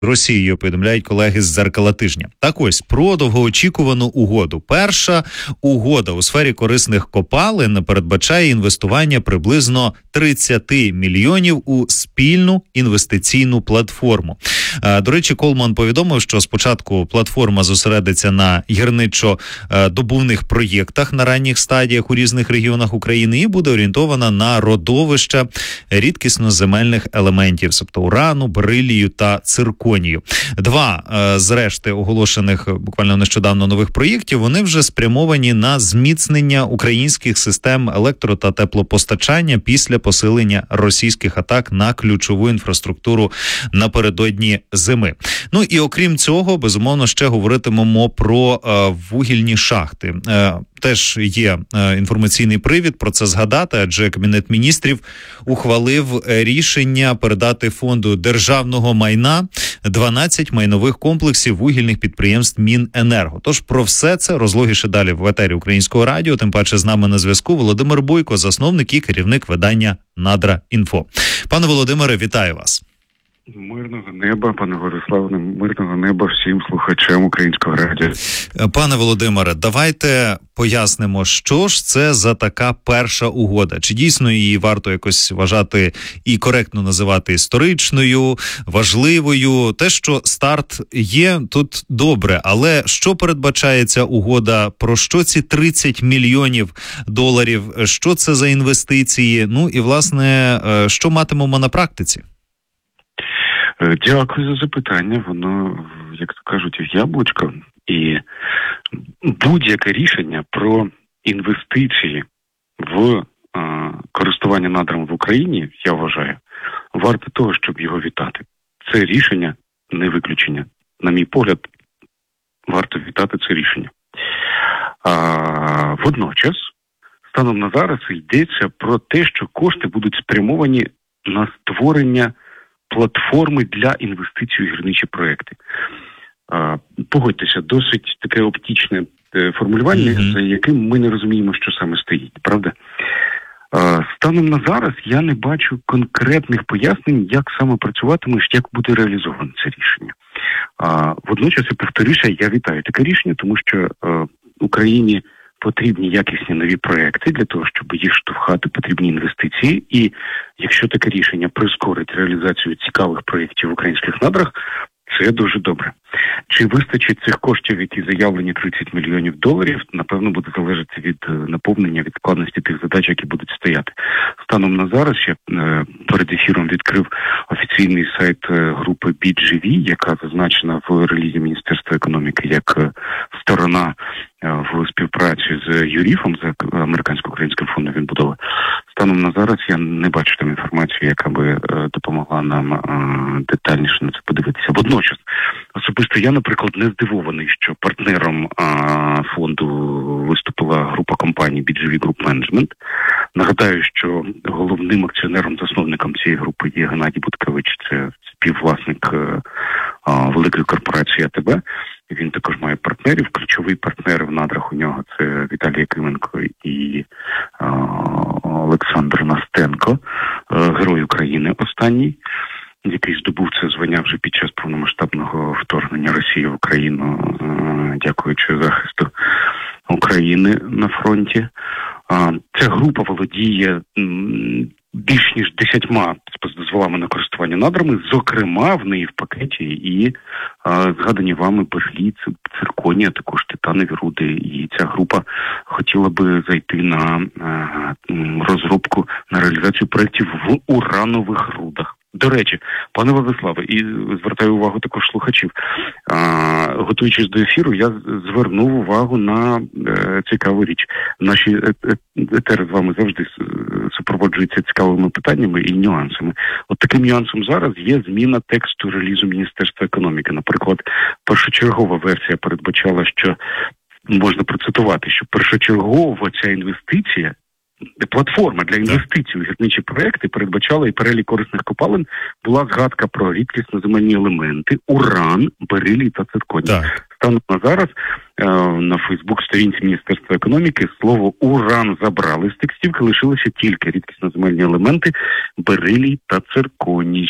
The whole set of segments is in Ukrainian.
Росією, повідомляють колеги з «Дзеркала тижня». Так ось, про довгоочікувану угоду. Перша угода у сфері корисних копалин передбачає інвестування приблизно 30 мільйонів у спільну інвестиційну платформу. До речі, Колман повідомив, що спочатку платформа зосередиться на гірничо-добувних проєктах на ранніх стадіях у різних регіонах України і буде орієнтована на родовища рідкісноземельних елементів, тобто урану, берилію та цирконію. Два з решти оголошених буквально нещодавно нових проєктів, вони вже спрямовані на зміцнення українських систем електро- та теплопостачання після посилення російських атак на ключову інфраструктуру напередодні зими. Ну і окрім цього, безумовно, ще говоритимемо про вугільні шахти. Теж є інформаційний привід про це згадати, адже Кабінет міністрів ухвалив рішення передати фонду державного майна 12 майнових комплексів вугільних підприємств Міненерго. Тож про все це розлогіше далі в етері Українського радіо. Тим паче з нами на зв'язку Володимир Бойко, засновник і керівник видання «Надра.Інфо». Пане Володимире, вітаю вас. Мирного неба, пане Владиславе, мирного неба всім слухачам Українського радіо. Пане Володимире, давайте пояснимо, що ж це за така перша угода. Чи дійсно її варто якось вважати і коректно називати історичною, важливою? Те, що старт є, тут добре, але що передбачає ця угода? Про що ці 30 мільйонів доларів? Що це за інвестиції? Ну і, власне, що матимемо на практиці? Дякую за запитання. Воно, як то кажуть, в яблучко. І будь-яке рішення про інвестиції в користування надрами в Україні, я вважаю, варто того, щоб його вітати. Це рішення не виключення. На мій погляд, варто вітати це рішення. Водночас, станом на зараз йдеться про те, що кошти будуть спрямовані на створення платформи для інвестицій у гірничі проекти. Погодьтеся, досить таке оптичне формулювання, за яким ми не розуміємо, що саме стоїть, правда? Станом на зараз я не бачу конкретних пояснень, як саме працюватиме, як буде реалізовано це рішення. Водночас, я повторюся, я вітаю таке рішення, тому що Україні потрібні якісні нові проекти для того, щоб їх штовхати, потрібні інвестиції. І якщо таке рішення прискорить реалізацію цікавих проєктів в українських надрах, це дуже добре. Чи вистачить цих коштів, які заявлені 30 мільйонів доларів, напевно, буде залежати від наповнення, від складності тих задач, які будуть стояти. Станом на зараз я перед ефіром відкрив офіційний сайт групи BGV, яка зазначена в релізі Міністерства економіки як сторона в співпраці з ЮРІФом, з Американсько-Українським фондом відбудови. Станом на зараз я не бачу там інформації, яка би допомогла нам детальніше на це подивитися. Водночас, особисто я, наприклад, не здивований, що партнером фонду виступила група компаній BGV Group Management. Нагадаю, що головним акціонером-засновником цієї групи є Геннадій Буткевич, це співвласник великої корпорації АТБ. Він також має партнерів. Ключовий партнер в надрах у нього – це Віталій Якименко і Олександр Настенко, Герой України останній, який здобув це звання вже під час повномасштабного вторгнення Росії в Україну, дякуючи захисту України на фронті. Ця група володіє більш ніж 10 дозволами на користування надрами, зокрема в неї в пакеті і згадані вами берліт, цирконія, також титанові руди. І ця група хотіла би зайти на розробку, на реалізацію проєктів в уранових рудах. До речі, пане Владиславе, і звертаю увагу також слухачів, готуючись до ефіру, я звернув увагу на цікаву річ. Наші етери з вами завжди супроводжуються цікавими питаннями і нюансами. От таким нюансом зараз є зміна тексту релізу Міністерства економіки. Наприклад, першочергова версія передбачала, що можна процитувати, що першочергово ця інвестиція, платформа для інвестицій у гірничі проекти передбачала і перелік корисних копалин, була згадка про рідкісноземельні елементи, уран, берилій та цирконій. Станом на зараз на Фейсбук-сторінці Міністерства економіки слово «уран» забрали з текстівки, лишилися тільки рідкісноземельні елементи, берилій та цирконій.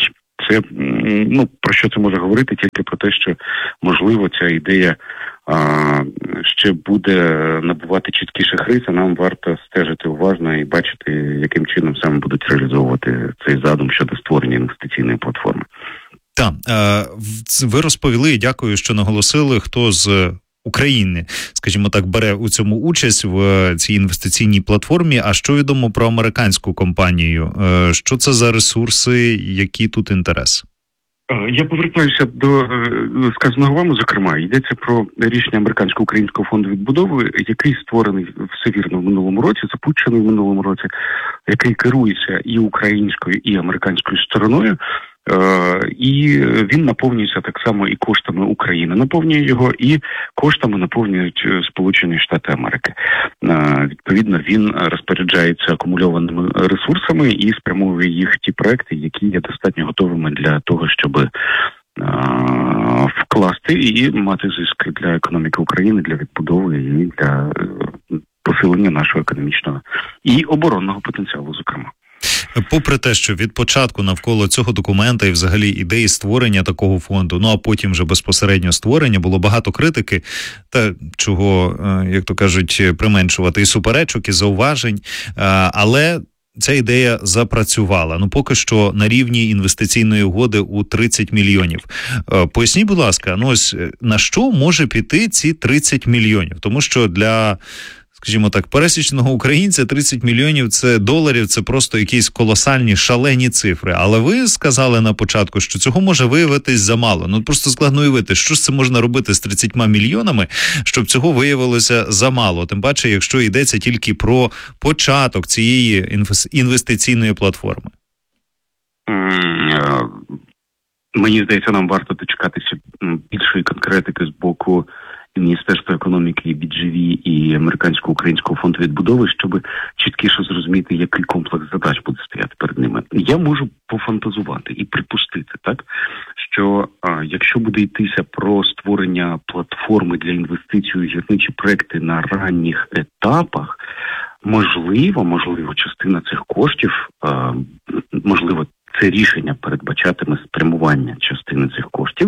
це, про що це може говорити? Тільки про те, що, можливо, ця ідея ще буде набувати чіткіших рис, а нам варто стежити уважно і бачити, яким чином саме будуть реалізовувати цей задум щодо створення інвестиційної платформи. Так, ви розповіли, і дякую, що наголосили, хто з України, скажімо так, бере у цьому участь в цій інвестиційній платформі. А що відомо про американську компанію? Що це за ресурси, які тут інтерес? Я повертаюся до сказаного вами, зокрема, йдеться про рішення Американсько-Українського фонду відбудови, який створений, все вірно, в минулому році, запущений в минулому році, який керується і українською, і американською стороною. І він наповнюється так само і коштами України, наповнює його, і коштами наповнюють Сполучені Штати Америки. Відповідно, він розпоряджається акумульованими ресурсами і спрямовує їх в ті проекти, які є достатньо готовими для того, щоб вкласти і мати зиск для економіки України, для відбудови і для посилення нашого економічного і оборонного потенціалу, зокрема. Попри те, що від початку навколо цього документа і взагалі ідеї створення такого фонду, а потім вже безпосередньо створення, було багато критики, та чого, як то кажуть, применшувати, і суперечок, і зауважень, але ця ідея запрацювала. Поки що на рівні інвестиційної угоди у 30 мільйонів. Поясніть, будь ласка, ось на що може піти ці 30 мільйонів? Тому що для, скажімо так, пересічного українця 30 мільйонів доларів – це просто якісь колосальні, шалені цифри. Але ви сказали на початку, що цього може виявитись замало. Просто складно уявити, що ж це можна робити з 30 мільйонами, щоб цього виявилося замало. Тим паче, якщо йдеться тільки про початок цієї інвестиційної платформи. Мені здається, нам варто дочекатися більшої конкретики з боку Міністерства економіки, і BGV, і Американсько-Українського фонду відбудови, щоб чіткіше зрозуміти, який комплекс задач буде стояти перед ними. Я можу пофантазувати і припустити, так, що якщо буде йтися про створення платформи для інвестицій у гірничі проекти на ранніх етапах, можливо, частина цих коштів, можливо, це рішення передбачатиме спрямування частини цих коштів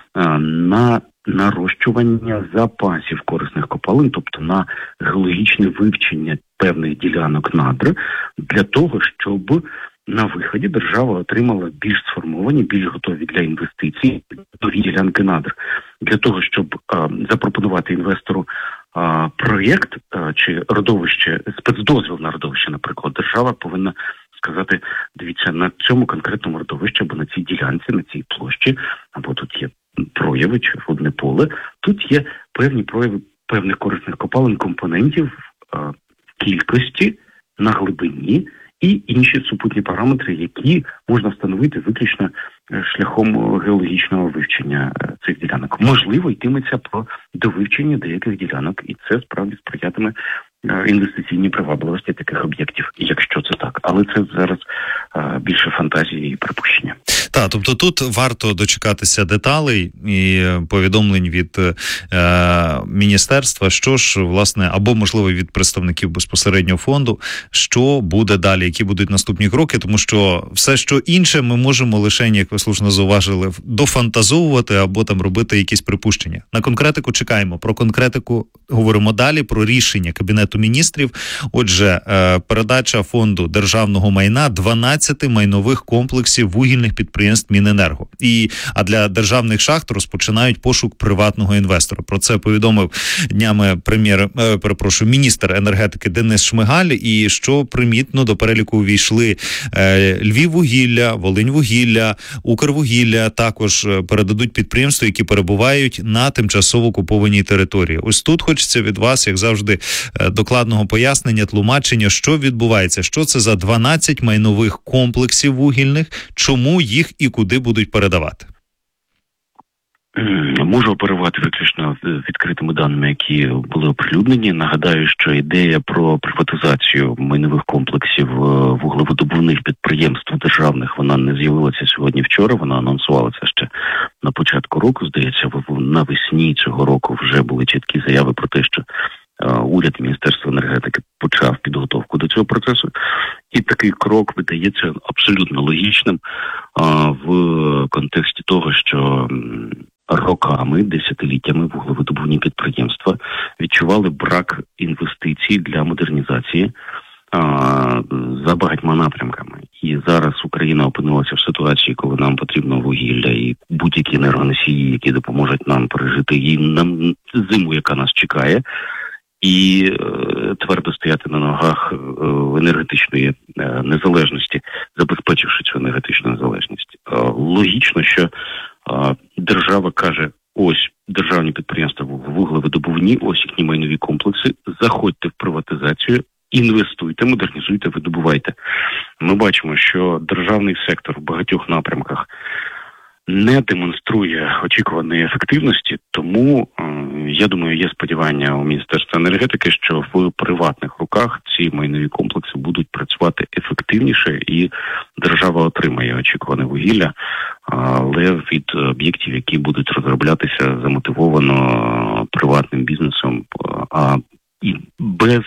на нарощування запасів корисних копалин, тобто на геологічне вивчення певних ділянок надр, для того, щоб на виході держава отримала більш сформовані, більш готові для інвестицій нові ділянки надр. Для того, щоб запропонувати інвестору проєкт чи родовище, спецдозвіл на родовище, наприклад, держава повинна сказати: дивіться, на цьому конкретному родовищі або на цій ділянці, на цій площі, або тут є прояви чи водне поле, тут є певні прояви певних корисних копалин, компонентів, кількості, на глибині і інші супутні параметри, які можна встановити виключно шляхом геологічного вивчення цих ділянок. Можливо, йтиметься про довивчення деяких ділянок, і це справді сприятиме інвестиційній привабливості таких об'єктів, якщо це так. Але це зараз більше фантазії і припущення. Так, тобто тут варто дочекатися деталей і повідомлень від міністерства, що ж, власне, або, можливо, від представників безпосереднього фонду, що буде далі, які будуть наступні кроки, тому що все, що інше, ми можемо лише, як ви слушно зауважили, дофантазовувати або там робити якісь припущення. На конкретику чекаємо. Про конкретику говоримо далі, про рішення Кабінету міністрів. Отже, передача фонду державного майна 12 майнових комплексів вугільних підприємств Міненерго. А для державних шахт розпочинають пошук приватного інвестора. Про це повідомив днями міністр енергетики Денис Шмигаль, і що примітно до переліку увійшли Львіввугілля, Волиньвугілля, Укрвугілля, також передадуть підприємства, які перебувають на тимчасово окупованій території. Ось тут хочеться від вас, як завжди, докладного пояснення, тлумачення, що відбувається, що це за 12 майнових комплексів вугільних, чому їх і куди будуть передавати? Можу оперувати виключно відкритими даними, які були оприлюднені. Нагадаю, що ідея про приватизацію майнових комплексів вуглеводобувних підприємств державних, вона не з'явилася сьогодні-вчора, вона анонсувалася ще на початку року. Здається, навесні цього року вже були чіткі заяви про те, що уряд і Міністерство енергетики почав підготовку до цього процесу. І такий крок видається абсолютно логічним в контексті того, що роками, десятиліттями вуглевидобувні підприємства відчували брак інвестицій для модернізації за багатьма напрямками. І зараз Україна опинилася в ситуації, коли нам потрібно вугілля і будь-які енергоносії, які допоможуть нам пережити зиму, яка нас чекає, і твердо стояти на ногах енергетичної незалежності, забезпечивши цю енергетичну незалежність. Логічно, що держава каже: ось державні підприємства вуглевидобувні, ось їхні майнові комплекси, заходьте в приватизацію, інвестуйте, модернізуйте, видобувайте. Ми бачимо, що державний сектор в багатьох напрямках не демонструє очікуваної ефективності, тому, я думаю, є сподівання у Міністерства енергетики, що в приватних руках ці майнові комплекси будуть працювати ефективніше і держава отримає очікуване вугілля, але від об'єктів, які будуть розроблятися замотивовано приватним бізнесом, і без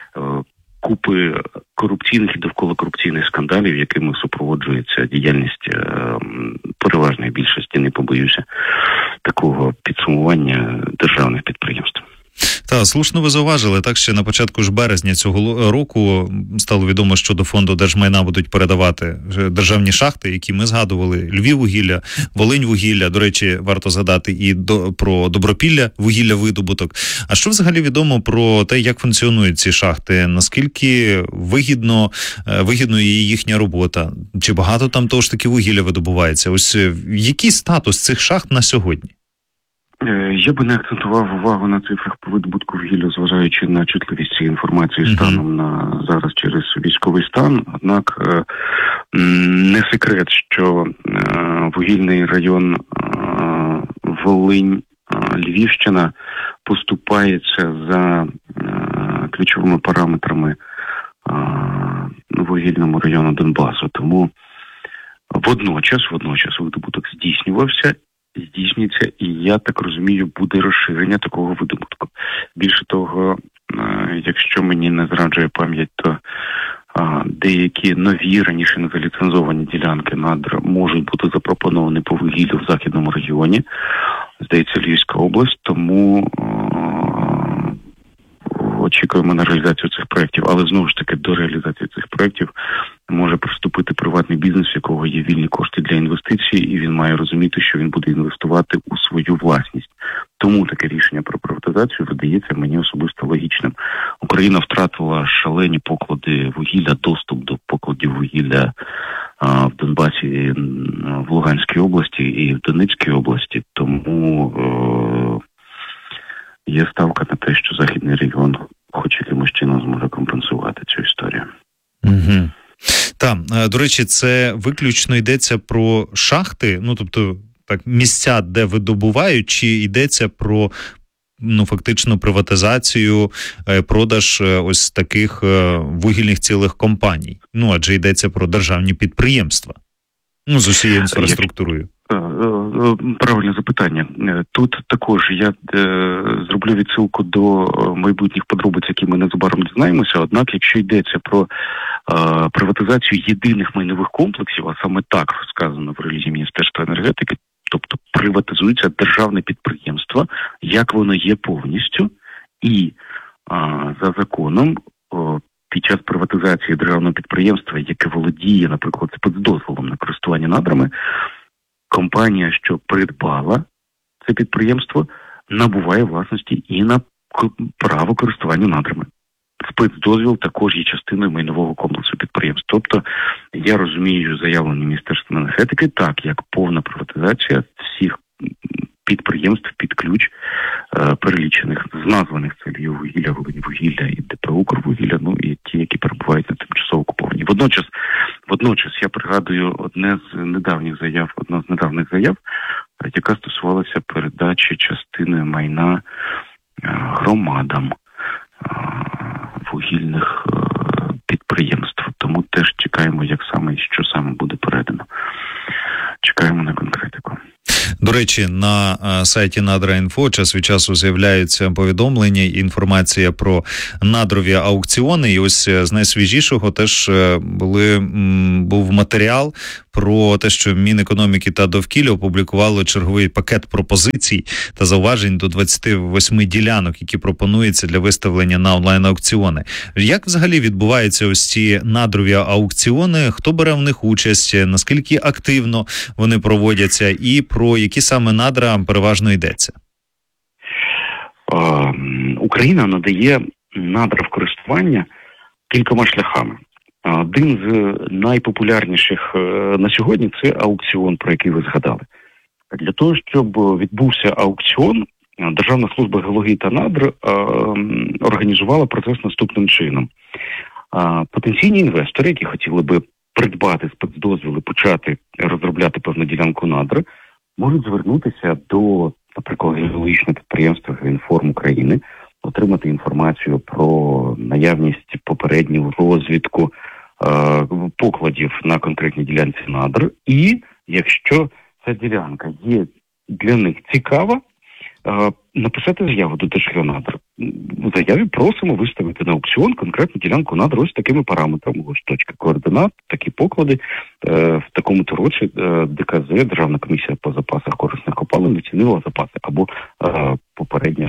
купи корупційних і довкола корупційних скандалів, якими супроводжується діяльність переважної більшості, не побоюся, такого підсумування державних підприємств. Та, слушно ви зауважили, так ще на початку ж березня цього року стало відомо, що до фонду держмайна будуть передавати державні шахти, які ми згадували: Львіввугілля, Волиньвугілля, до речі, варто згадати і про Добропілля вугілля видобуток. А що взагалі відомо про те, як функціонують ці шахти? Наскільки вигідно є їхня робота? Чи багато там того ж таки вугілля видобувається? Ось який статус цих шахт на сьогодні? Я би не акцентував увагу на цифрах по видобутку вугілля, зважаючи на чутливість цієї інформації станом на зараз через військовий стан. Однак не секрет, що вугільний район Волинь, Львівщина поступається за ключовими параметрами вугільному району Донбасу. Тому водночас видобуток здійснюється, і, я так розумію, буде розширення такого видобутку. Більше того, якщо мені не зраджує пам'ять, то деякі нові, раніше не заліцензовані ділянки надр можуть бути запропоновані по вугіллю в Західному регіоні, здається, Львівська область, тому очікуємо на реалізацію цих проєктів, але знову ж таки до реалізації цих проєктів може приступити приватний бізнес, в якого є вільні кошти для інвестицій, і він має розуміти, що він буде інвестувати у свою власність. Тому таке рішення про приватизацію видається мені особисто логічним. Україна втратила шалені поклади вугілля, доступ до покладів вугілля в Донбасі, в Луганській області і в Донецькій області, тому є ставка на те, що Західний регіон хоч якимось чином зможе компенсувати цю історію. Угу. Так, до речі, це виключно йдеться про шахти, тобто так, місця, де видобувають, чи йдеться про фактично приватизацію, продаж ось таких вугільних цілих компаній? Адже йдеться про державні підприємства. З усією інфраструктурою. Правильне запитання. Тут також я зроблю відсилку до майбутніх подробиць, які ми незабаром дізнаємося. Однак, якщо йдеться про приватизацію єдиних майнових комплексів, а саме так сказано в релізі Міністерства енергетики, тобто приватизується державне підприємство, як воно є повністю, і за законом під час приватизації державного підприємства, яке володіє, наприклад, спецдозволом на користування надрами, компанія, що придбала це підприємство, набуває власності і на право користування надрами. Спецдозвіл також є частиною майнового комплексу підприємств. Тобто, я розумію заявлення Міністерства енергетики так, як повна приватизація всіх підприємств під ключ, перелічених з названих це Львіввугілля, Волиньвугілля і ДП «Укрвугілля», і ті, які перебувають на тимчасово окуповані. Водночас я пригадую одна з недавніх заяв, яка стосувалася передачі частини майна громадам вугільних підприємств. Тому теж чекаємо, як саме і що саме буде передано. Чекаємо на конкретику. До речі, на сайті Надра.Інфо час від часу з'являються повідомлення і інформація про надрові аукціони. І ось з найсвіжішого теж був матеріал про те, що Мінекономіки та довкілля опублікувало черговий пакет пропозицій та зауважень до 28 ділянок, які пропонуються для виставлення на онлайн-аукціони. Як взагалі відбуваються ось ці надрові аукціони? Хто бере в них участь? Наскільки активно вони проводяться? І про які саме надра переважно йдеться? Україна надає надра в користування кількома шляхами. Один з найпопулярніших на сьогодні – це аукціон, про який ви згадали. Для того, щоб відбувся аукціон, Державна служба геології та надр організувала процес наступним чином. Потенційні інвестори, які хотіли би придбати спецдозвіл і почати розробляти певну ділянку надр, можуть звернутися до, наприклад, геологічного підприємства «Геоінформ України», отримати інформацію про наявність попередню розвідку покладів на конкретній ділянці надр. І якщо ця ділянка є для них цікава, написати заяву до Держгеонадр. В заяві просимо виставити на аукціон конкретну ділянку надр ось такими параметрами. Ось точка координат, такі поклади, в такому-то році ДКЗ, Державна комісія по запасах корисних копалин, оцінила запаси або попередньо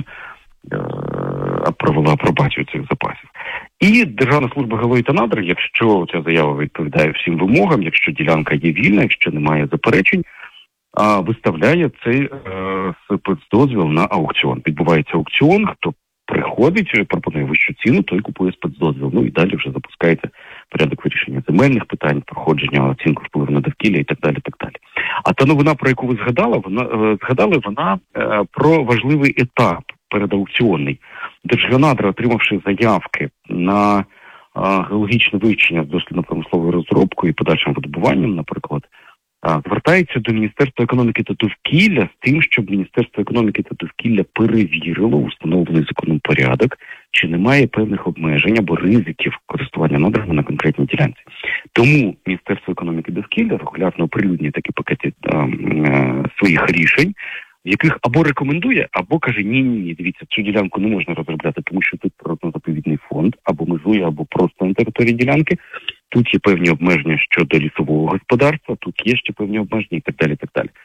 провела апробацію цих запасів. І Державна служба геології та надр, якщо ця заява відповідає всім вимогам, якщо ділянка є вільна, якщо немає заперечень, виставляє цей спецдозвіл на аукціон. Відбувається аукціон, хто приходить, пропонує вищу ціну, той купує спецдозвіл. Ну і далі вже запускається порядок вирішення земельних питань, проходження оцінку впливу на довкілля і так далі, так далі. А та новина, про яку ви згадали, вона про важливий етап передаукціонний. Держгеонадра, отримавши заявки на геологічне вивчення з дослідно-промисловою розробкою і подальшим видобуванням, наприклад, звертається до Міністерства економіки та довкілля з тим, щоб Міністерство економіки та довкілля перевірило установлений законом порядок, чи немає певних обмежень або ризиків користування надрами на конкретній ділянці. Тому Міністерство економіки та довкілля регулярно оприлюднює такі пакети своїх рішень, в яких або рекомендує, або каже, ні, дивіться, цю ділянку не можна розробляти, тому що тут природно-заповідний фонд, або межує, або просто на території ділянки. Тут є певні обмеження щодо лісового господарства, тут є ще певні обмеження і так далі, так далі.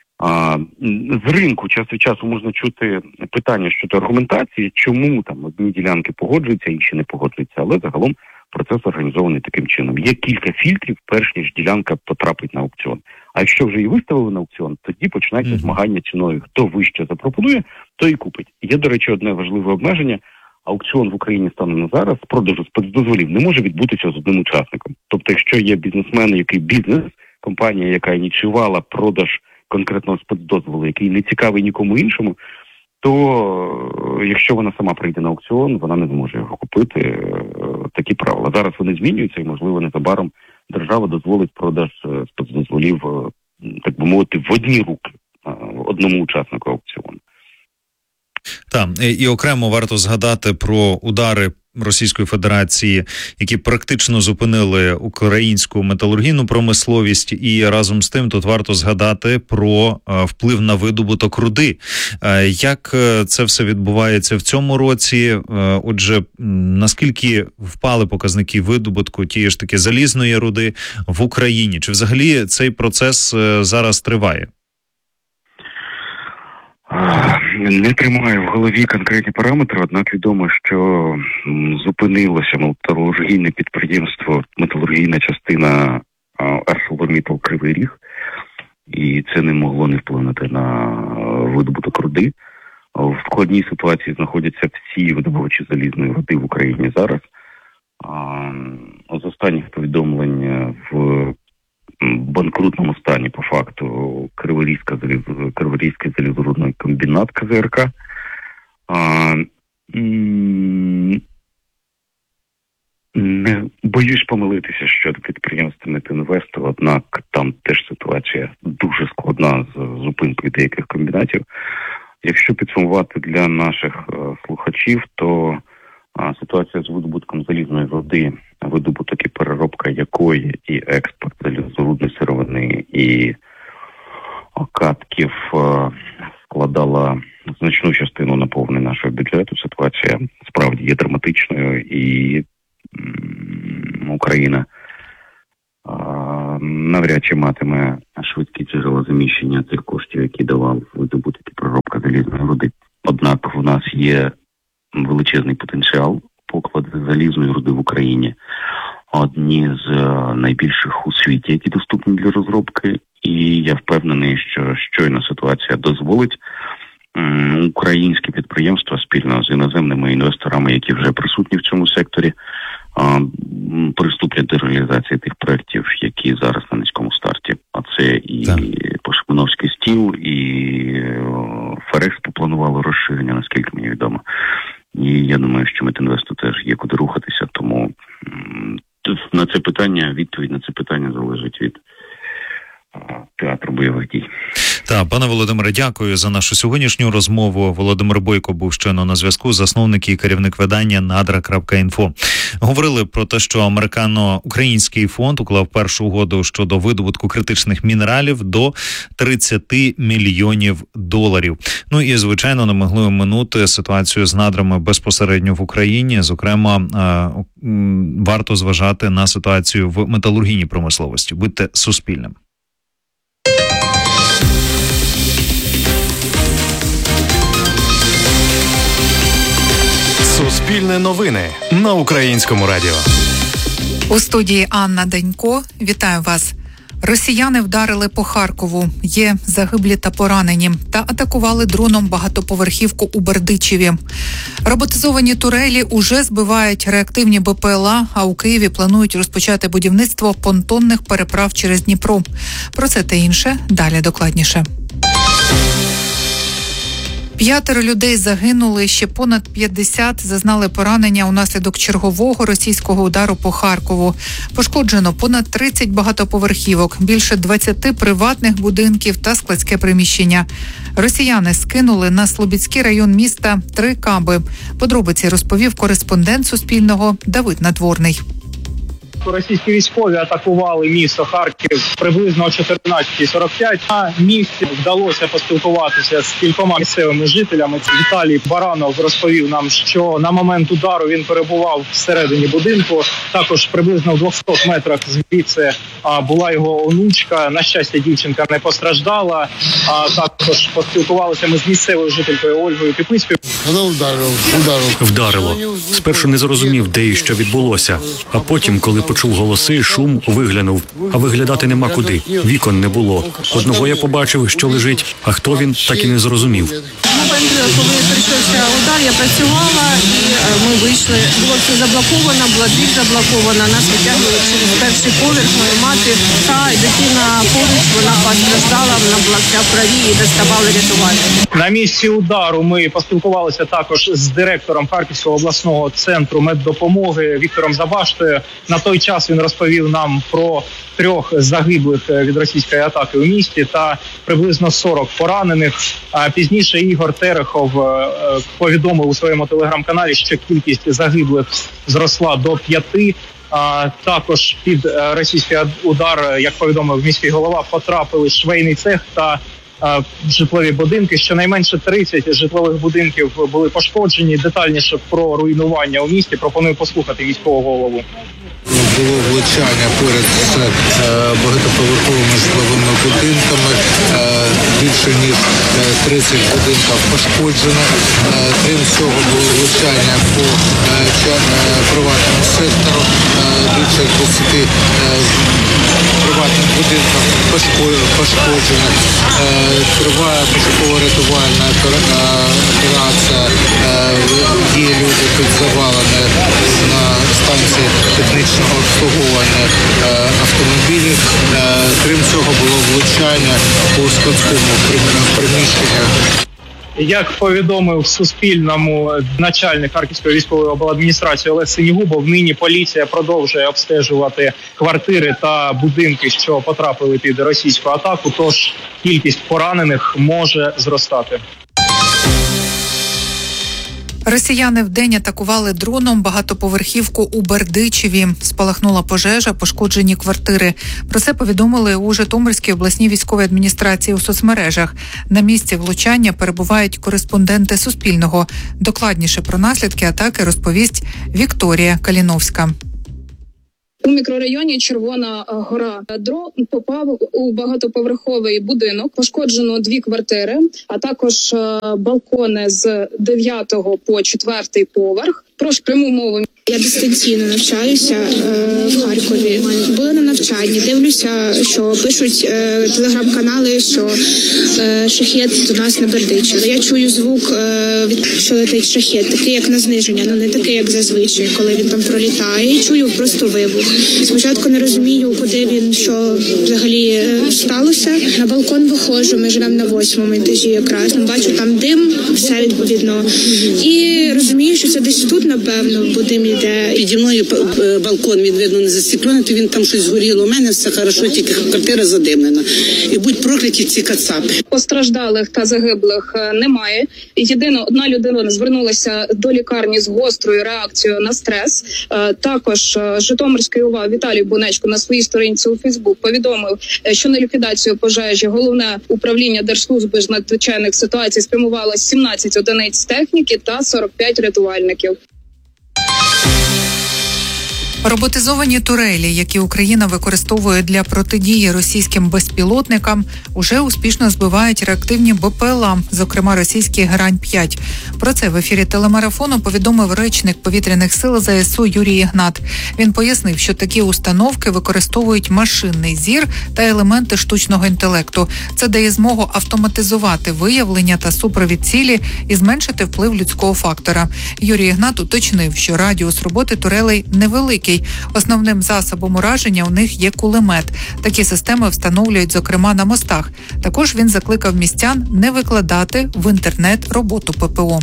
З ринку час від часу можна чути питання щодо аргументації, чому там одні ділянки погоджуються, інші не погоджуються, але загалом процес організований таким чином. Є кілька фільтрів, перш ніж ділянка потрапить на аукціон. А якщо вже і виставили на аукціон, тоді починається змагання ціною. Хто вище запропонує, той і купить. Є, до речі, одне важливе обмеження. Аукціон в Україні станом на зараз з продажу спецдозволів не може відбутися з одним учасником. Тобто, якщо є бізнесмен, який бізнес, компанія, яка ініціювала продаж конкретного спецдозволу, який не цікавий нікому іншому, то якщо вона сама прийде на аукціон, вона не зможе його купити. Такі правила. Зараз вони змінюються і, можливо, незабаром держава дозволить продаж спецдозволів, так би мовити, в одні руки одному учаснику аукціону. Так, і окремо варто згадати про удари Російської Федерації, які практично зупинили українську металургійну промисловість, і разом з тим тут варто згадати про вплив на видобуток руди. Як це все відбувається в цьому році? Отже, наскільки впали показники видобутку тієї ж таки залізної руди в Україні? Чи взагалі цей процес зараз триває? Не тримаю в голові конкретні параметри, однак відомо, що зупинилося металургійне підприємство, металургійна частина ArcelorMittal Кривий Ріг, і це не могло не вплинути на видобуток руди. В складній ситуації знаходяться всі видобувачі залізної руди в Україні зараз. З останніх повідомлень в банкрутному стані, по факту, Криворізький залізорудний комбінат КЗРК. Не боюсь помилитися щодо підприємства Метинвесту, однак там теж ситуація дуже складна з зупинкою деяких комбінатів. Якщо підсумувати для наших слухачів, то ситуація з видобутком залізної руди, видобуток і переробка якої, і експорт залізорудної сировини, і катків складала значну частину наповнення нашого бюджету. Ситуація справді є драматичною, і Україна навряд чи матиме швидкі джерела заміщення цих коштів, які давав видобуток і проробка залізної руди. Однак в нас є величезний потенціал покладу залізної руди в Україні. Одні з найбільших у світі, які доступні для розробки. І я впевнений, що щойно ситуація дозволить, українські підприємства спільно з іноземними інвесторами, які вже присутні в цьому секторі, приступлять до реалізації тих проєктів, які зараз на низькому старті. А це і Пошмановський стіл, і Ферекспо планувало розширення, наскільки мені відомо. І я думаю, що Метінвесту теж є куди рухатися, тому на це питання, відповідь на це питання залежить від театру бойових дій. Так, пане Володимире, дякую за нашу сьогоднішню розмову. Володимир Бойко був щойно на зв'язку, засновник і керівник видання Надра.інфо. Говорили про те, що американо-український фонд уклав першу угоду щодо видобутку критичних мінералів до $30 мільйонів. Ну і, звичайно, не могли оминути ситуацію з надрами безпосередньо в Україні. Зокрема, варто зважати на ситуацію в металургійній промисловості. Будьте суспільним. Суспільне новини на Українському радіо. У студії Анна Данько. Вітаю вас. Росіяни вдарили по Харкову. Є загиблі та поранені. Та атакували дроном багатоповерхівку у Бердичеві. Роботизовані турелі уже збивають реактивні БПЛА, а у Києві планують розпочати будівництво понтонних переправ через Дніпро. Про це та інше далі докладніше. 5 людей загинули, ще понад 50 зазнали поранення унаслідок чергового російського удару по Харкову. Пошкоджено понад 30 багатоповерхівок, більше 20 приватних будинків та складське приміщення. Росіяни скинули на Слобідський район міста 3 каби. Подробиці розповів кореспондент Суспільного Давид Надворний. Російські військові атакували місто Харків приблизно о 14:45. На місці вдалося поспілкуватися з кількома місцевими жителями. Віталій Баранов розповів нам, що на момент удару він перебував всередині будинку. Також приблизно в 200 метрах звідси була його онучка. На щастя, дівчинка не постраждала. Також поспілкувалися ми з місцевою жителькою Ольгою Кипиською. Вдарило. Спершу не зрозумів, де і що відбулося. А потім, коли почув голоси, шум, виглянув. А виглядати нема куди. Вікон не було. Одного я побачив, що лежить, а хто він, так і не зрозумів. Момент, коли прийшовся удар, я працювала, і ми вийшли. Було все заблоковано, була двір заблокована, нас витягнули через перший поверх, мою мати, та дитина поруч, вона постраждала, вона була вся в крові і доставали рятувати. На місці удару ми поспілкувалися також з директором Харківського обласного центру меддопомоги Віктором Забаштою. На той час він розповів нам про 3 загиблих від російської атаки у місті та приблизно 40 поранених. А пізніше Ігор Терехов повідомив у своєму телеграм-каналі, що кількість загиблих зросла до 5. Також під російський удар, як повідомив міський голова, потрапили швейний цех та житлові будинки. Щонайменше 30 житлових будинків були пошкоджені. Детальніше про руйнування у місті пропоную послухати міського голову. Було влучання поряд з багатоповерховими житловими будинками. Більше ніж 30 будинків пошкоджено. Крім цього, було влучання по приватному сектору. Більше 20 приватних будинків пошкоджено. Триває пошуково-рятувальна операція. Є люди тут завалені на станції технічного обслуговування автомобілів. Крім цього, було влучання по складському приміщенню. Як повідомив Суспільному начальник Харківської військової обладміністрації Олег Синігубов, нині поліція продовжує обстежувати квартири та будинки, що потрапили під російську атаку, тож кількість поранених може зростати. Росіяни вдень атакували дроном багатоповерхівку у Бердичеві. Спалахнула пожежа, пошкоджені квартири. Про це повідомили у Житомирській обласній військовій адміністрації у соцмережах. На місці влучання перебувають кореспонденти Суспільного. Докладніше про наслідки атаки розповість Вікторія Каліновська. У мікрорайоні Червона Гора дрон попав у багатоповерховий будинок, пошкоджено 2 квартири, а також балкони з 9 по 4 поверх. Прошу пряму мову. Я дистанційно навчаюся в Харкові. Була на навчанні, дивлюся, що пишуть телеграм-канали, що шахет до нас на Бердичеві. Я чую звук, що летить шахет, такий як на зниження, не такий як зазвичай, коли він там пролітає. І чую просто вибух. Спочатку не розумію, куди він, що взагалі сталося. На балкон виходжу, ми живемо на 8-му етажі якраз. Бачу там дим, все відповідно. І розумію, що це десь тут, напевно, в будинку. Піді мною балкон, він, видно, не застеклений, то він там щось згоріло. У мене все хорошо, тільки квартира задимлена. І будь прокляті ці кацапи. Постраждалих та загиблих немає. Єдино, одна людина звернулася до лікарні з гострою реакцією на стрес. Також Житомирський ОВА Віталій Бунечко на своїй сторінці у Фейсбук повідомив, що на ліквідацію пожежі головне управління Держслужби з надзвичайних ситуацій спрямувало 17 одиниць техніки та 45 рятувальників. Роботизовані турелі, які Україна використовує для протидії російським безпілотникам, уже успішно збивають реактивні БПЛА, зокрема російський Грань-5. Про це в ефірі телемарафону повідомив речник повітряних сил ЗСУ Юрій Ігнат. Він пояснив, що такі установки використовують машинний зір та елементи штучного інтелекту. Це дає змогу автоматизувати виявлення та супровід цілі і зменшити вплив людського фактора. Юрій Ігнат уточнив, що радіус роботи турелей невеликий. Основним засобом ураження у них є кулемет. Такі системи встановлюють, зокрема, на мостах. Також він закликав містян не викладати в інтернет роботу ППО.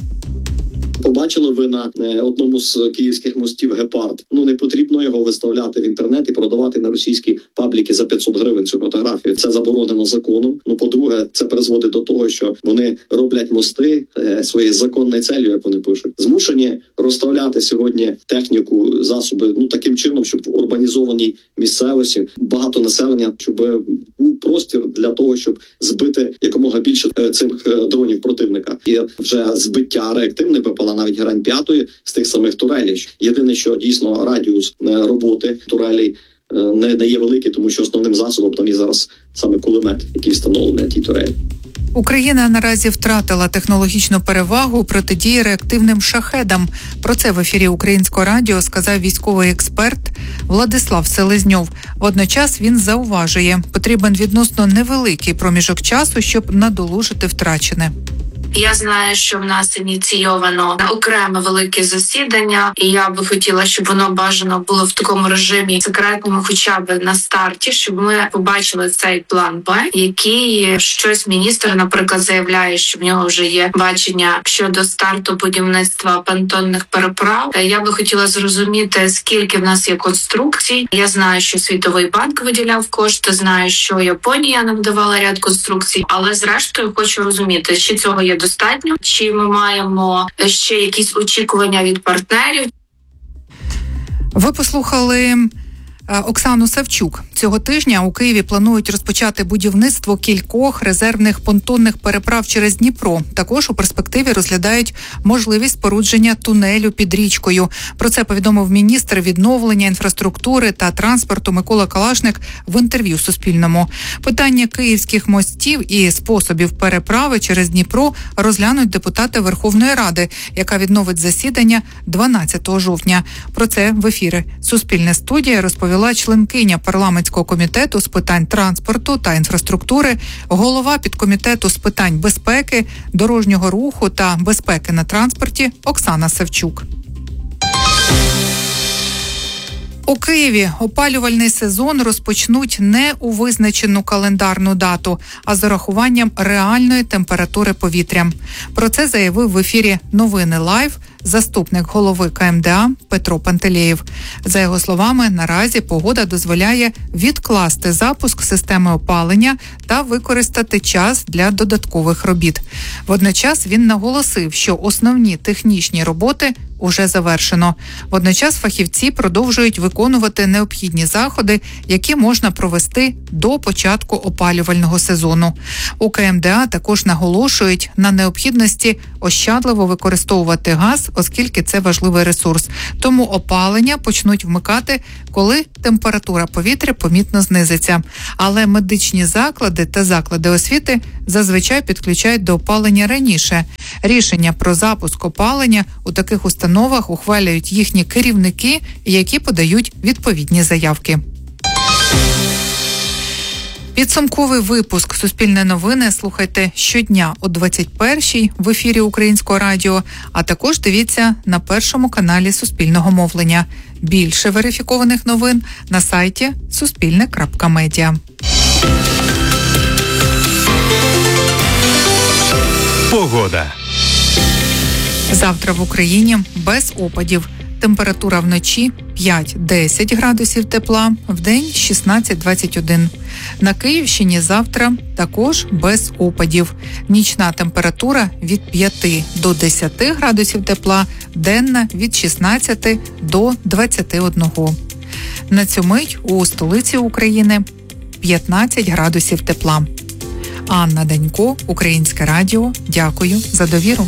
Побачили ви на одному з київських мостів гепард. Не потрібно його виставляти в інтернет і продавати на російські пабліки за 500 гривень цю фотографію. Це заборонено законом. По-друге, це призводить до того, що вони роблять мости своєю законною целью, як вони пишуть. Змушені розставляти сьогодні техніку, засоби, таким чином, щоб в урбанізованій місцевості багато населення, щоб був простір для того, щоб збити якомога більше цих дронів противника. І вже збиття реактивних БПЛА, навіть Грань-5 з тих самих турелей. Єдине, що дійсно радіус роботи турелей не є великий, тому що основним засобом там є зараз саме кулемет, який встановлений на тій турелі. Україна наразі втратила технологічну перевагу у протидії реактивним шахедам. Про це в ефірі Українського радіо сказав військовий експерт Владислав Селезньов. Водночас він зауважує, потрібен відносно невеликий проміжок часу, щоб надолужити втрачене. Я знаю, що в нас ініційовано окреме велике засідання, і я би хотіла, щоб воно бажано було в такому режимі секретному, хоча б на старті, щоб ми побачили цей план Б, який щось міністр, наприклад, заявляє, що в нього вже є бачення щодо старту будівництва понтонних переправ. Я би хотіла зрозуміти, скільки в нас є конструкцій. Я знаю, що Світовий банк виділяв кошти, знаю, що Японія нам давала ряд конструкцій, але зрештою хочу розуміти, чи цього є достатньо, чи ми маємо ще якісь очікування від партнерів. Ви послухали Оксану Савчук. Цього тижня у Києві планують розпочати будівництво кількох резервних понтонних переправ через Дніпро. Також у перспективі розглядають можливість спорудження тунелю під річкою. Про це повідомив міністр відновлення інфраструктури та транспорту Микола Калашник в інтерв'ю Суспільному. Питання київських мостів і способів переправи через Дніпро розглянуть депутати Верховної Ради, яка відновить засідання 12 жовтня. Про це в ефірі Суспільне студія розповіла членкиня парламентського комітету з питань транспорту та інфраструктури, голова підкомітету з питань безпеки, дорожнього руху та безпеки на транспорті Оксана Савчук. У Києві опалювальний сезон розпочнуть не у визначену календарну дату, а з урахуванням реальної температури повітря. Про це заявив в ефірі «Новини Лайв» заступник голови КМДА Петро Пантелєєв. За його словами, наразі погода дозволяє відкласти запуск системи опалення та використати час для додаткових робіт. Водночас він наголосив, що основні технічні роботи уже завершено. Водночас фахівці продовжують виконувати необхідні заходи, які можна провести до початку опалювального сезону. У КМДА також наголошують на необхідності ощадливо використовувати газ, оскільки це важливий ресурс. Тому опалення почнуть вмикати, коли температура повітря помітно знизиться. Але медичні заклади та заклади освіти зазвичай підключають до опалення раніше. Рішення про запуск опалення у таких установах ухвалюють їхні керівники, які подають відповідні заявки. Підсумковий випуск «Суспільне новини» слухайте щодня о 21-й в ефірі Українського радіо, а також дивіться на першому каналі Суспільного мовлення. Більше верифікованих новин на сайті suspilne.media. Погода. Завтра в Україні без опадів. Температура вночі 5-10 градусів тепла, вдень 16-21. На Київщині завтра також без опадів. Нічна температура від 5 до 10 градусів тепла, денна від 16 до 21. На цю мить у столиці України 15 градусів тепла. Анна Данько, Українське радіо. Дякую за довіру.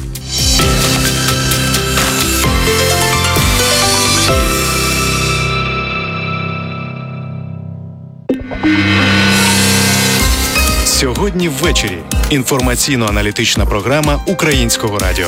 Сьогодні ввечері. Інформаційно-аналітична програма Українського радіо.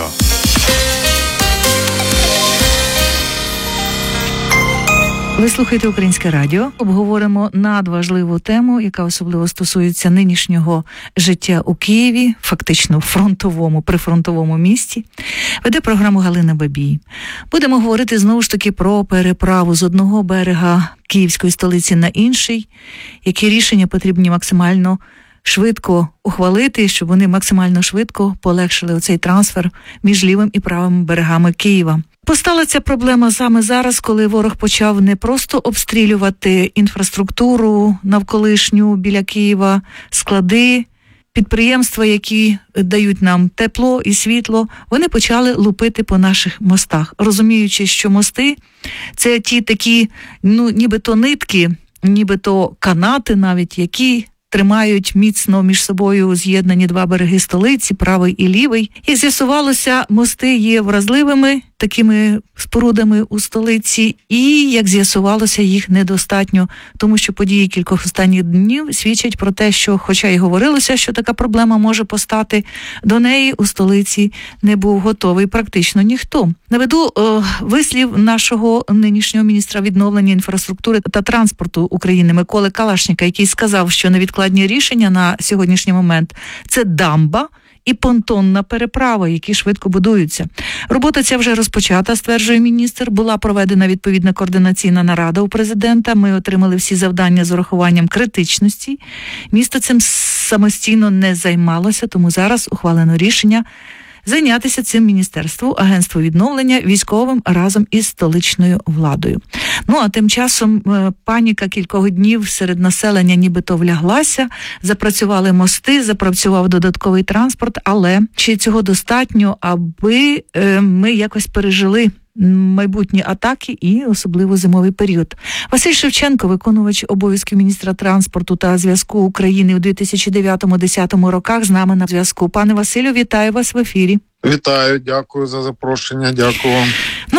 Ви слухаєте Українське радіо. Обговоримо надважливу тему, яка особливо стосується нинішнього життя у Києві, фактично фронтовому, прифронтовому місті. Веде програму Галина Бабій. Будемо говорити знову ж таки про переправу з одного берега київської столиці на інший, які рішення потрібні максимально швидко ухвалити, щоб вони максимально швидко полегшили оцей трансфер між лівим і правим берегами Києва. Постала ця проблема саме зараз, коли ворог почав не просто обстрілювати інфраструктуру навколишню біля Києва, склади, підприємства, які дають нам тепло і світло, вони почали лупити по наших мостах, розуміючи, що мости – це ті такі, нібито нитки, нібито канати навіть, які тримають міцно між собою з'єднані два береги столиці, правий і лівий. І з'ясувалося, мости є вразливими такими спорудами у столиці, і, як з'ясувалося, їх недостатньо, тому що події кількох останніх днів свідчать про те, що, хоча й говорилося, що така проблема може постати, до неї у столиці не був готовий практично ніхто. Наведу вислів нашого нинішнього міністра відновлення інфраструктури та транспорту України Миколи Калашніка, який сказав, що невідкладні рішення на сьогоднішній момент – це дамба і понтонна переправа, які швидко будуються. Робота ця вже розпочата, стверджує міністр. Була проведена відповідна координаційна нарада у президента. Ми отримали всі завдання з урахуванням критичності. Місто цим самостійно не займалося, тому зараз ухвалено рішення зайнятися цим міністерству, агентству відновлення, військовим разом із столичною владою. А тим часом паніка кількох днів серед населення нібито вляглася, запрацювали мости, запрацював додатковий транспорт, але чи цього достатньо, аби ми якось пережили майбутні атаки і особливо зимовий період. Василь Шевченко, виконувач обов'язків міністра транспорту та зв'язку України у 2009-2010 роках, з нами на зв'язку. Пане Василю, вітаю вас в ефірі. Вітаю, дякую за запрошення, дякую вам.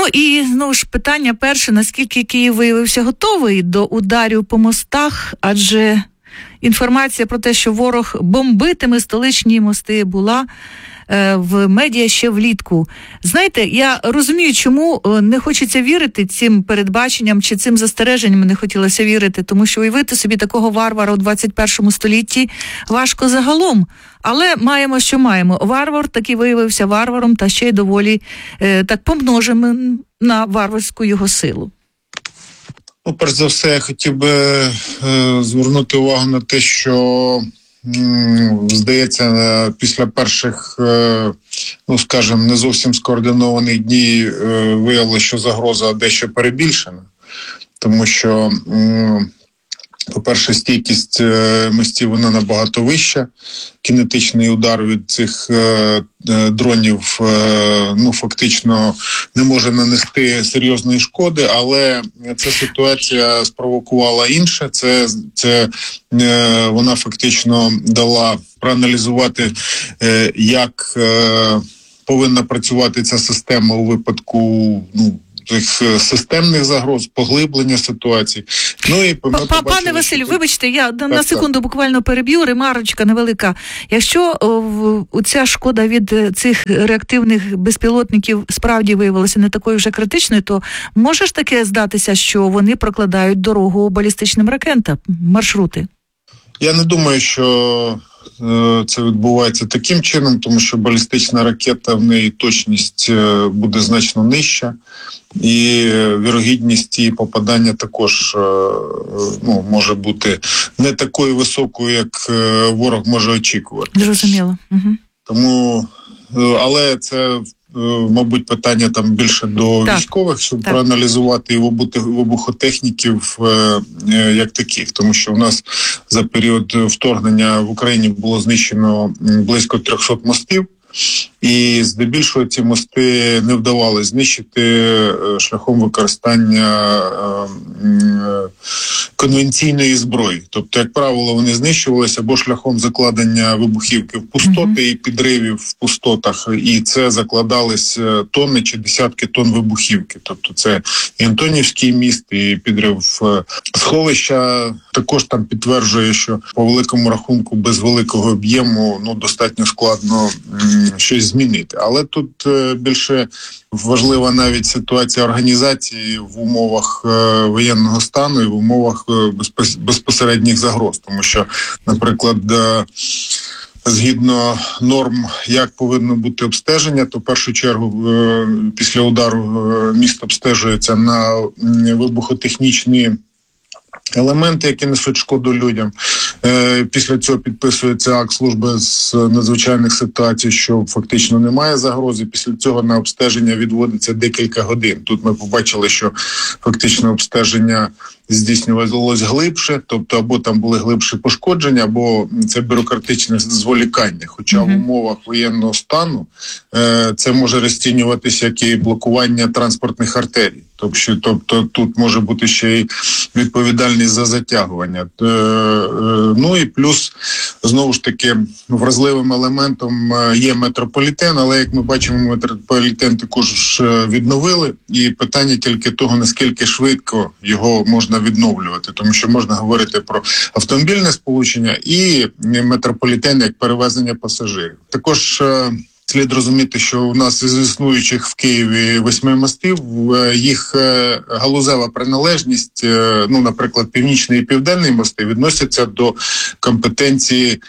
І знову ж питання перше, наскільки Київ виявився готовий до ударів по мостах, адже інформація про те, що ворог бомбитиме столичні мости, була в медіа ще влітку. Знаєте, я розумію, чому не хочеться вірити цим передбаченням чи цим застереженням не хотілося вірити, тому що уявити собі такого варвара у 21 столітті важко загалом. Але маємо, що маємо. Варвар таки виявився варваром, та ще й доволі так помножимо на варварську його силу. Перш за все, я хотів би звернути увагу на те, що здається, після перших, ну скажімо, не зовсім скоординованих дій виявилося, що загроза дещо перебільшена, тому що, по-перше, стійкість мостів вона набагато вища. Кінетичний удар від цих дронів ну фактично не може нанести серйозної шкоди, але ця ситуація спровокувала інше. Це вона фактично дала проаналізувати, як повинна працювати ця система у випадку цих системних загроз, поглиблення ситуації. Ну і пане Василю, вибачте, я на секунду буквально переб'ю, ремарочка невелика. Якщо ця шкода від цих реактивних безпілотників справді виявилася не такою вже критичною, то може ж таке здатися, що вони прокладають дорогу балістичним ракетам, маршрути? Я не думаю, що це відбувається таким чином, тому що балістична ракета, в неї точність буде значно нижча, і вірогідність її попадання також може бути не такою високою, як ворог може очікувати. Зрозуміло. Угу. Тому, але це, мабуть, питання там більше до військових, щоб проаналізувати і вибухотехніків як таких. Тому що у нас за період вторгнення в Україні було знищено близько 300 мостів. І здебільшого ці мости не вдавалося знищити шляхом використання конвенційної зброї. Тобто, як правило, вони знищувалися або шляхом закладення вибухівки в пустоти і підривів в пустотах, і це закладались тонни чи десятки тонн вибухівки. Тобто це і Антонівський міст, і підрив сховища. Також там підтверджує, що по великому рахунку без великого об'єму достатньо складно щось змінити. Але тут більше важлива навіть ситуація організації в умовах воєнного стану і в умовах безпосередніх загроз. Тому що, наприклад, згідно норм, як повинно бути обстеження, то в першу чергу після удару міст обстежується на вибухотехнічні елементи, які несуть шкоду людям. Після цього підписується акт служби з надзвичайних ситуацій, що фактично немає загрози. Після цього на обстеження відводиться декілька годин. Тут ми побачили, що фактично обстеження здійснювалось глибше, тобто або там були глибші пошкодження, або це бюрократичне зволікання. Хоча в умовах воєнного стану це може розцінюватися як і блокування транспортних артерій. Тобто тут може бути ще й відповідальність за затягування. Ну і плюс, знову ж таки, вразливим елементом є метрополітен, але, як ми бачимо, метрополітен також відновили, і питання тільки того, наскільки швидко його можна відновлювати, тому що можна говорити про автомобільне сполучення і метрополітен як перевезення пасажирів. Також слід розуміти, що у нас із існуючих в Києві 8 мостів, їх галузева приналежність, наприклад, північний і південний мости, відносяться до компетенції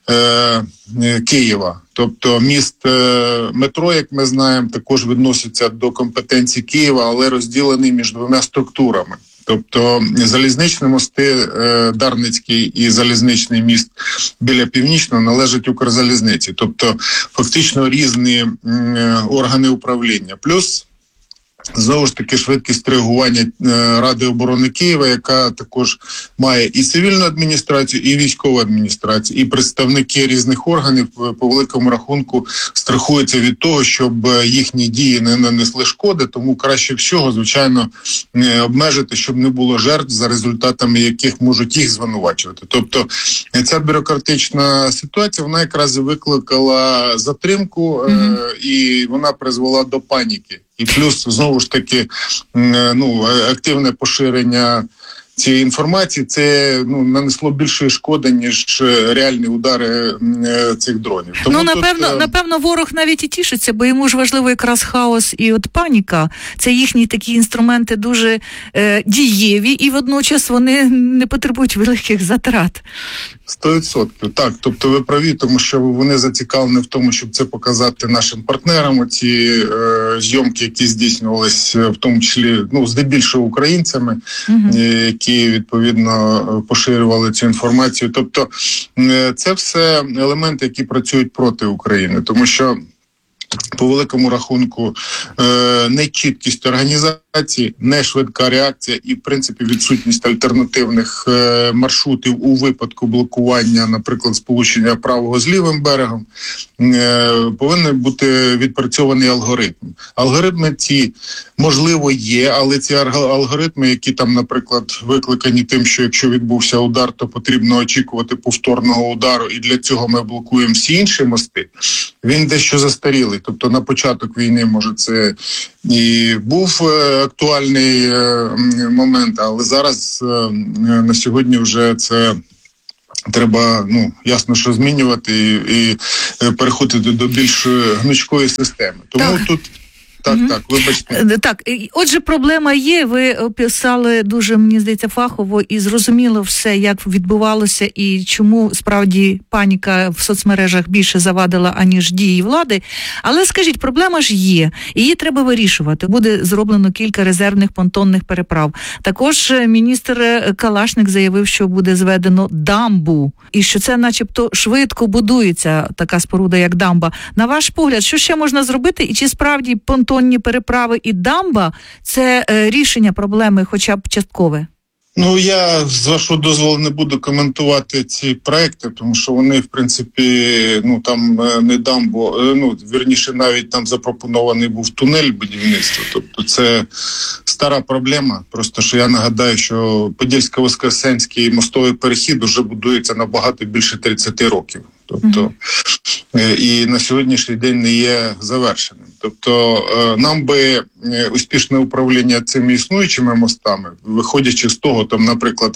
Києва. Тобто міст метро, як ми знаємо, також відноситься до компетенції Києва, але розділений між двома структурами. Тобто залізничні мости, Дарницький і залізничний міст біля Північного належать Укрзалізниці. Тобто фактично різні органи управління. Плюс знову ж таки швидкість реагування Ради оборони Києва, яка також має і цивільну адміністрацію, і військову адміністрацію, і представники різних органів по великому рахунку страхуються від того, щоб їхні дії не нанесли шкоди, тому краще всього, звичайно, обмежити, щоб не було жертв, за результатами яких можуть їх звинувачувати. Тобто ця бюрократична ситуація, вона якраз і викликала затримку, і вона призвела до паніки. І плюс, знову ж таки, активне поширення цієї інформації, це нанесло більше шкоди, ніж реальні удари цих дронів. Тому напевно, ворог навіть і тішиться, бо йому ж важливо якраз хаос і паніка. Це їхні такі інструменти дуже дієві, і водночас вони не потребують великих затрат. 100%. Так, тобто ви праві, тому що вони зацікавлені в тому, щоб це показати нашим партнерам, ці зйомки, які здійснювалися, в тому числі, здебільшого українцями, які які відповідно поширювали цю інформацію. Тобто це все елементи, які працюють проти України, тому що по великому рахунку нечіткість організації, не швидка реакція і, в принципі, відсутність альтернативних маршрутів у випадку блокування, наприклад, сполучення правого з лівим берегом, повинен бути відпрацьований алгоритм. Алгоритми ці, можливо, є, але ці алгоритми, які там, наприклад, викликані тим, що якщо відбувся удар, то потрібно очікувати повторного удару, і для цього ми блокуємо всі інші мости, він дещо застарілий. Тобто на початок війни, може, це і був актуальний момент, але зараз на сьогодні вже це треба, ясно, що змінювати і переходити до більш гнучкої системи. Тому тут Так, вибачте. Так, отже, проблема є. Ви описали дуже, мені здається, фахово і зрозуміло все, як відбувалося і чому справді паніка в соцмережах більше завадила, аніж дії влади. Але скажіть, проблема ж є, і її треба вирішувати. Буде зроблено кілька резервних понтонних переправ. Також міністр Калашник заявив, що буде зведено дамбу, і що це начебто швидко будується така споруда, як дамба. На ваш погляд, що ще можна зробити, і чи справді понтонні переправи і дамба – це рішення проблеми хоча б часткове? Я, з вашого дозволу, не буду коментувати ці проекти, тому що вони, в принципі, там не дамбу, вірніше, навіть там запропонований був тунель будівництва. Тобто це стара проблема. Просто, що я нагадаю, що Подільсько-Воскресенський мостовий перехід вже будується набагато більше 30 років. Тобто, і на сьогоднішній день не є завершеним. Тобто нам би успішне управління цими існуючими мостами, виходячи з того, там, наприклад,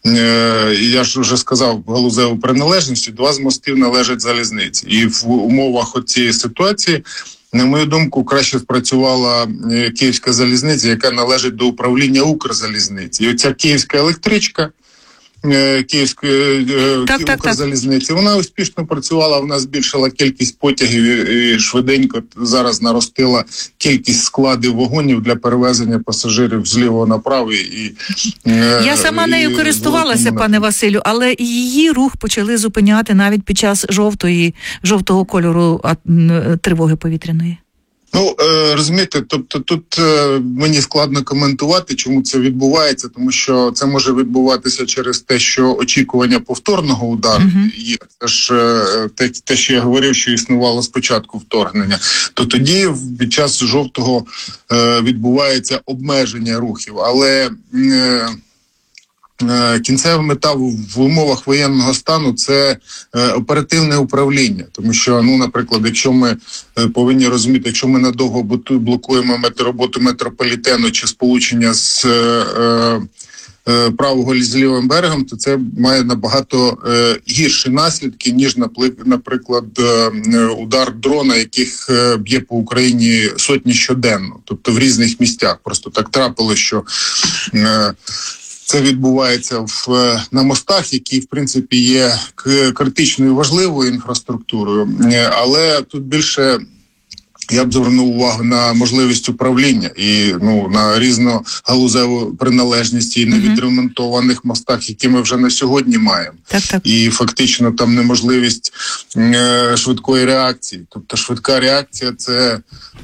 я ж вже сказав, галузеву приналежності, 2 з мостів належать залізниці. І в умовах цієї ситуації, на мою думку, краще спрацювала Київська залізниця, яка належить до управління Укрзалізниці. І оця Київська електричка, Київської Укрзалізниці, вона успішно працювала, вона збільшила кількість потягів і швиденько зараз наростила кількість складів вагонів для перевезення пасажирів з лівого направо. Я сама нею користувалася, пане Василю, але її рух почали зупиняти навіть під час жовтого кольору тривоги повітряної. Розумієте, тобто тут мені складно коментувати, чому це відбувається, тому що це може відбуватися через те, що очікування повторного удару є. Це ж те, що я говорив, що існувало спочатку вторгнення. То тоді під час жовтого відбувається обмеження рухів, але кінцева мета в умовах воєнного стану – це оперативне управління. Тому що, наприклад, якщо ми повинні розуміти, якщо ми надовго блокуємо роботу метрополітену чи сполучення з правого з лівим берегом, то це має набагато гірші наслідки, ніж, наприклад, удар дрона, яких б'є по Україні сотні щоденно. Тобто в різних місцях. Просто так трапилось, що це відбувається на мостах, які, в принципі, є критичною важливою інфраструктурою, але тут більше я б звернув увагу на можливість управління і на різногалузеву приналежність і на відремонтованих мостах, які ми вже на сьогодні маємо. Так. І фактично там неможливість швидкої реакції. Тобто швидка реакція – це,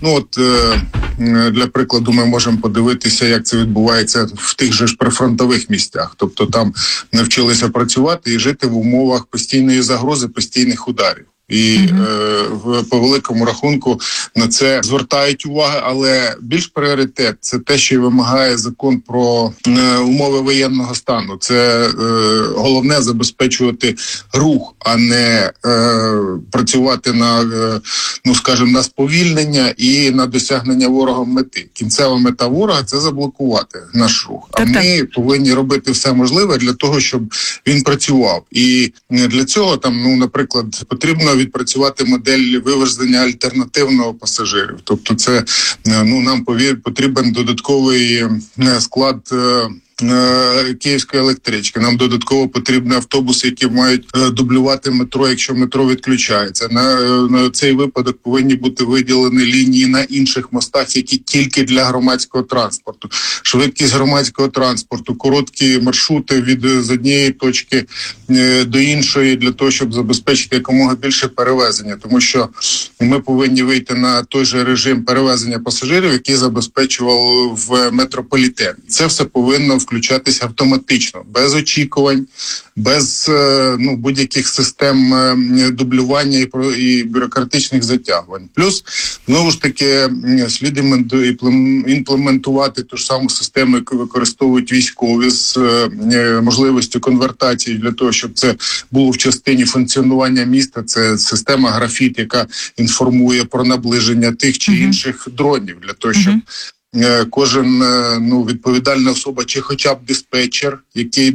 для прикладу, ми можемо подивитися, як це відбувається в тих же ж прифронтових місцях. Тобто там навчилися працювати і жити в умовах постійної загрози, постійних ударів. І по великому рахунку на це звертають увагу, але більш пріоритет – це те, що й вимагає закон про умови воєнного стану. Це головне – забезпечувати рух, а не працювати на, на сповільнення і на досягнення ворогом мети. Кінцева мета ворога – це заблокувати наш рух. А ми повинні робити все можливе для того, щоб він працював. І для цього наприклад, потрібно відпрацювати модель вивезення альтернативного пасажирів. Тобто це нам потрібен додатковий склад Київської електрички. Нам додатково потрібні автобуси, які мають дублювати метро, якщо метро відключається. На цей випадок повинні бути виділені лінії на інших мостах, які тільки для громадського транспорту. Швидкість громадського транспорту, короткі маршрути з однієї точки до іншої для того, щоб забезпечити якомога більше перевезення. Тому що ми повинні вийти на той же режим перевезення пасажирів, який забезпечував в метрополітен. Це все повинно включатися автоматично, без очікувань, без будь-яких систем дублювання і бюрократичних затягувань. Плюс, знову ж таки, слід імплементувати ту ж саму систему, яку використовують військові, з можливістю конвертації для того, щоб це було в частині функціонування міста. Це система графіт, яка інформує про наближення тих чи інших дронів, для того, щоб кожен відповідальна особа, чи хоча б диспетчер, який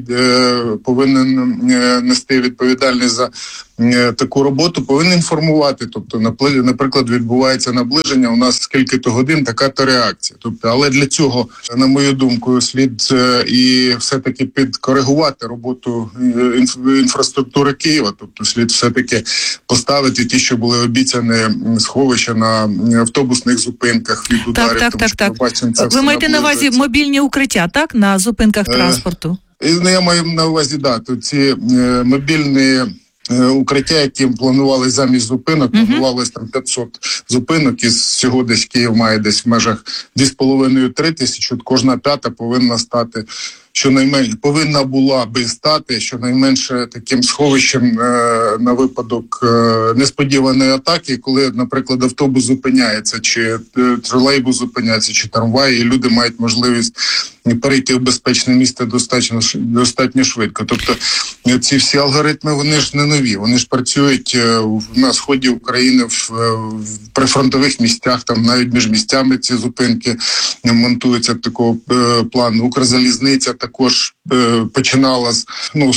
повинен нести відповідальність за таку роботу, повинен інформувати. Тобто, наприклад, відбувається наближення, у нас скільки-то годин, така-то реакція. Тобто, але для цього, на мою думку, слід і все-таки підкоригувати роботу інфраструктури Києва. Тобто, слід все-таки поставити ті, що були обіцяні сховища на автобусних зупинках від ударів. Так. Ви маєте на увазі мобільні укриття, так? На зупинках транспорту? Я маю на увазі, ці мобільні укриття, які планували замість зупинок, планувалось там 500 зупинок, і всього десь Київ має десь в межах 2,5-3 тисячі, кожна п'ята повинна стати, повинна була би стати щонайменше таким сховищем на випадок несподіваної атаки, коли, наприклад, автобус зупиняється, чи тролейбус зупиняється, чи трамвай, і люди мають можливість перейти в безпечне місце достатньо швидко. Тобто ці всі алгоритми, вони ж не нові, вони ж працюють на сході України, в прифронтових місцях, там навіть між місцями ці зупинки монтуються такого плану. Укрзалізниця також починала з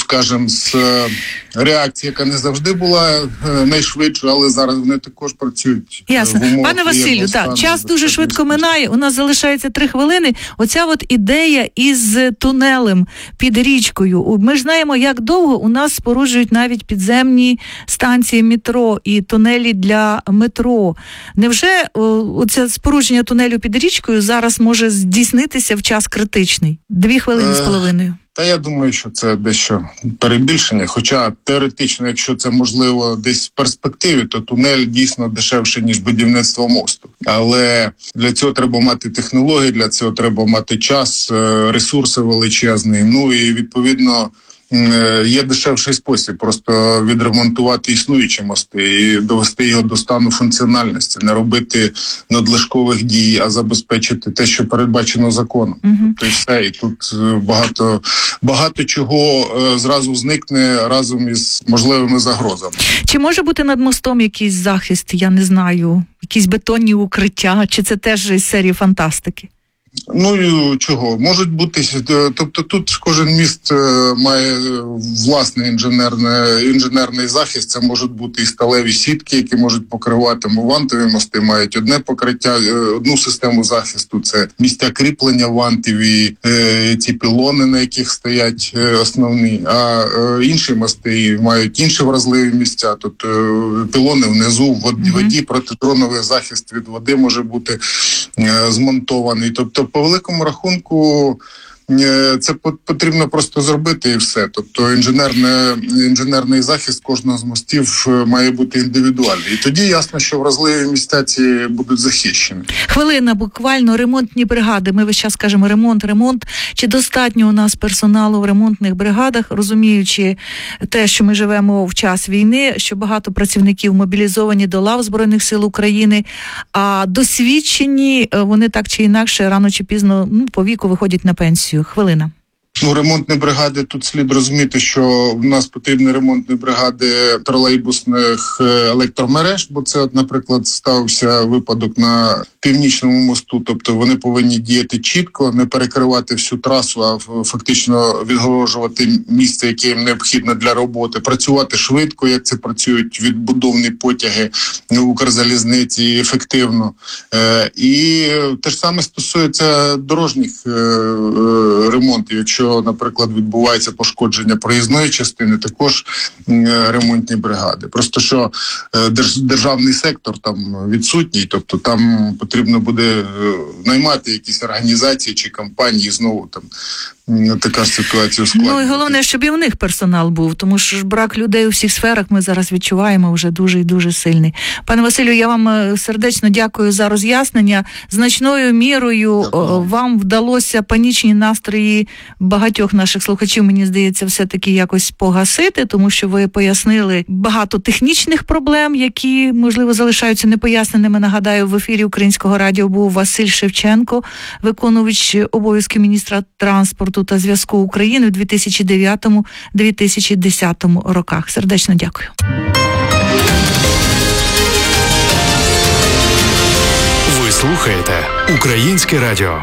реакції, яка не завжди була найшвидшою, але зараз вони також працюють. Ясно. Пане Василю, час дуже швидко минає, у нас залишається 3 хвилини. Оця ідея із тунелем під річкою. Ми ж знаємо, як довго у нас споруджують навіть підземні станції метро і тунелі для метро. Невже оце спорудження тунелю під річкою зараз може здійснитися в час критичний? 2 хвилини з половиною. Та я думаю, що це дещо перебільшення, хоча теоретично, якщо це можливо десь в перспективі, то тунель дійсно дешевше, ніж будівництво мосту. Але для цього треба мати технології, для цього треба мати час, ресурси величезні, і відповідно є дешевший спосіб просто відремонтувати існуючі мости і довести його до стану функціональності, не робити надлишкових дій, а забезпечити те, що передбачено законом. Тобто і все, і тут багато чого зразу зникне разом із можливими загрозами. Чи може бути над мостом якийсь захист, я не знаю, якісь бетонні укриття, чи це теж із серії фантастики? Чого? Можуть бути, тобто тут кожен міст має власний інженерний захист, це можуть бути і сталеві сітки, які можуть покривати, вантові мости мають одне покриття, одну систему захисту, це місця кріплення вантів і ці пілони, на яких стоять основні, а інші мости мають інші вразливі місця, тобто пілони внизу, в воді, протидроновий захист від води може бути змонтований, тобто по великому рахунку це потрібно просто зробити і все. Тобто інженерний захист кожного з мостів має бути індивідуальний. І тоді ясно, що вразливі місця ці будуть захищені. Хвилина, буквально, ремонтні бригади. Ми весь час кажемо ремонт. Чи достатньо у нас персоналу в ремонтних бригадах, розуміючи те, що ми живемо в час війни, що багато працівників мобілізовані до лав Збройних сил України, а досвідчені, вони так чи інакше, рано чи пізно, по віку виходять на пенсію. Хвилина. Ремонтні бригади, тут слід розуміти, що в нас потрібні ремонтні бригади тролейбусних електромереж, бо це, наприклад, стався випадок на Північному мосту, тобто вони повинні діяти чітко, не перекривати всю трасу, а фактично відгорожувати місце, яке їм необхідно для роботи, працювати швидко, як це працюють відбудовні потяги Укрзалізниці, і ефективно. І те ж саме стосується дорожніх ремонтів. Якщо, наприклад, відбувається пошкодження проїзної частини, також ремонтні бригади. Просто що державний сектор там відсутній, тобто там потрібно буде наймати якісь організації чи компанії, знову там така ж ситуація ускладнює. І головне, щоб і в них персонал був, тому що ж брак людей у всіх сферах ми зараз відчуваємо вже дуже і дуже сильний. Пане Василю, я вам сердечно дякую за роз'яснення. Значною мірою вам вдалося панічні настрої багатьох наших слухачів, мені здається, все-таки якось погасити, тому що ви пояснили багато технічних проблем, які, можливо, залишаються непоясненими. Нагадаю, в ефірі Українського радіо був Василь Шевченко, виконувач обов'язків міністра транспорту та зв'язку України в 2009-2010 роках. Сердечно дякую. Ви слухаєте Українське радіо.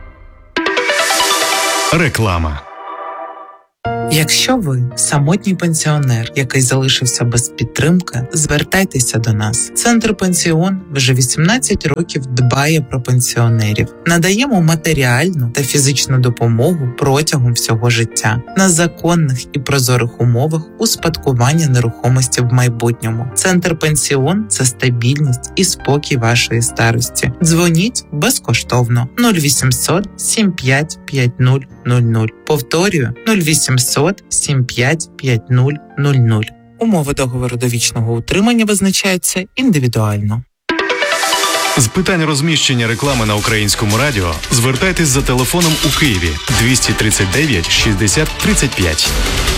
Реклама. Якщо ви самотній пенсіонер, який залишився без підтримки, звертайтеся до нас. Центр «Пенсіон» вже 18 років дбає про пенсіонерів. Надаємо матеріальну та фізичну допомогу протягом всього життя на законних і прозорих умовах успадкування нерухомості в майбутньому. Центр «Пенсіон» – це стабільність і спокій вашої старості. Дзвоніть безкоштовно 0800 75 5000. Повторюю, 0800 75 5000. Умови договору довічного утримання визначаються індивідуально. З питань розміщення реклами на Українському радіо звертайтесь за телефоном у Києві 239 60 35.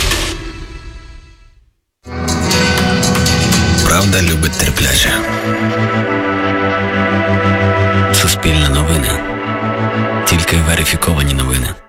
Правда любить терпляче. Суспільне новини. Тільки верифіковані новини.